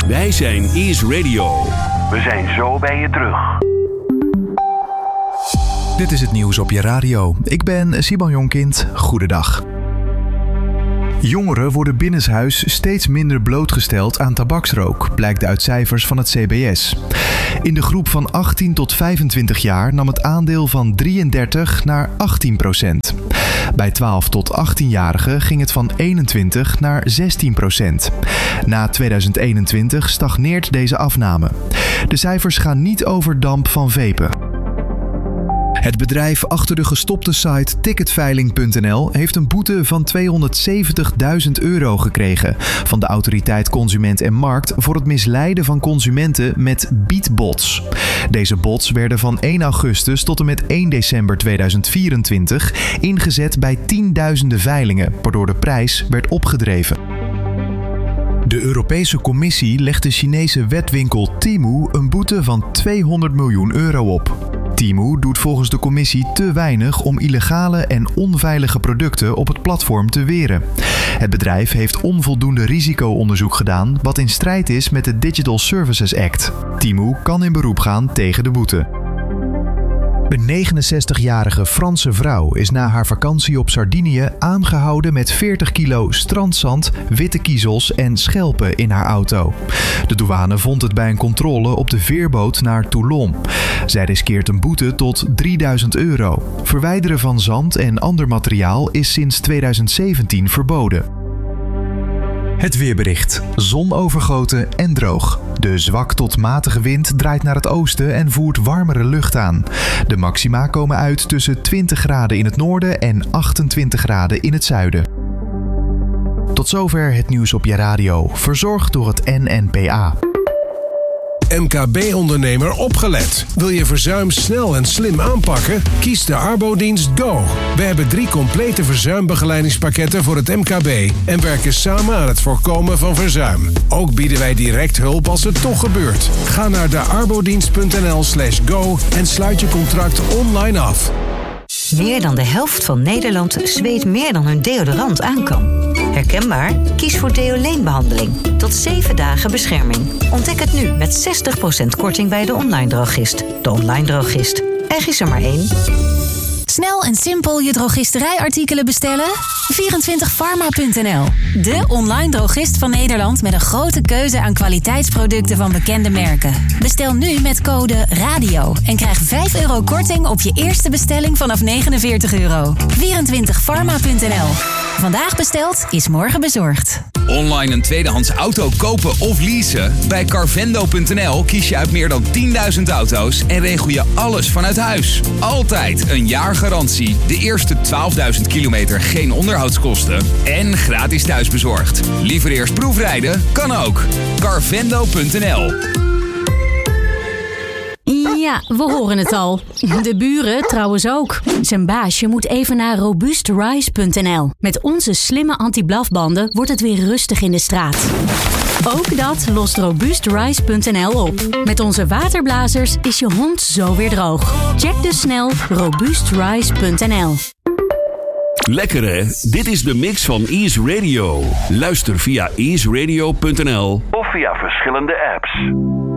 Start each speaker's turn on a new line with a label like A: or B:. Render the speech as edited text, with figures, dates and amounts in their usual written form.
A: Wij zijn Is Radio.
B: We zijn zo bij je terug.
C: Dit is het nieuws op je radio. Ik ben Simon Jonkind. Goedendag. Jongeren worden binnenshuis steeds minder blootgesteld aan tabaksrook, blijkt uit cijfers van het CBS. In de groep van 18 tot 25 jaar nam het aandeel van 33 naar 18%. Bij 12 tot 18-jarigen ging het van 21 naar 16%. Na 2021 stagneert deze afname. De cijfers gaan niet over damp van vapen. Het bedrijf achter de gestopte site Ticketveiling.nl heeft een boete van €270.000 gekregen van de Autoriteit Consument en Markt voor het misleiden van consumenten met biedbots. Deze bots werden van 1 augustus tot en met 1 december 2024 ingezet bij tienduizenden veilingen, waardoor de prijs werd opgedreven. De Europese Commissie legt de Chinese webwinkel Temu een boete van €200 miljoen op. Temu doet volgens de commissie te weinig om illegale en onveilige producten op het platform te weren. Het bedrijf heeft onvoldoende risico-onderzoek gedaan, wat in strijd is met de Digital Services Act. Temu kan in beroep gaan tegen de boete. Een 69-jarige Franse vrouw is na haar vakantie op Sardinië aangehouden met 40 kilo strandzand, witte kiezels en schelpen in haar auto. De douane vond het bij een controle op de veerboot naar Toulon. Zij riskeert een boete tot €3000. Verwijderen van zand en ander materiaal is sinds 2017 verboden. Het weerbericht. Zonovergoten en droog. De zwak tot matige wind draait naar het oosten en voert warmere lucht aan. De maxima komen uit tussen 20 graden in het noorden en 28 graden in het zuiden. Tot zover het nieuws op je radio, verzorgd door het NNPA.
D: MKB-ondernemer opgelet. Wil je verzuim snel en slim aanpakken? Kies de Arbodienst Go. We hebben 3 complete verzuimbegeleidingspakketten voor het MKB en werken samen aan het voorkomen van verzuim. Ook bieden wij direct hulp als het toch gebeurt. Ga naar de arbodienst.nl/go en sluit je contract online af.
E: Meer dan de helft van Nederland zweet meer dan hun deodorant aan kan. Herkenbaar? Kies voor Deolane-behandeling. Tot 7 dagen bescherming. Ontdek het nu met 60% korting bij de online drogist. De online drogist. Er is er maar één.
F: Snel en simpel je drogisterijartikelen bestellen? 24pharma.nl. De online drogist van Nederland met een grote keuze aan kwaliteitsproducten van bekende merken. Bestel nu met code RADIO en krijg €5 korting op je eerste bestelling vanaf €49. 24pharma.nl. Vandaag besteld is morgen bezorgd.
G: Online een tweedehands auto kopen of leasen? Bij Carvendo.nl kies je uit meer dan 10.000 auto's en regel je alles vanuit huis. Altijd een jaar garantie, de eerste 12.000 kilometer geen onderhoudskosten en gratis thuisbezorgd. Liever eerst proefrijden? Kan ook. Carvendo.nl.
H: Ja, we horen het al. De buren trouwens ook. Zijn baasje moet even naar robuustrise.nl. Met onze slimme anti-blafbanden wordt het weer rustig in de straat. Ook dat lost robuustrise.nl op. Met onze waterblazers is je hond zo weer droog. Check dus snel robuustrise.nl.
A: Lekker hè? Dit is de mix van Is Radio. Luister via isradio.nl
B: Of via verschillende apps.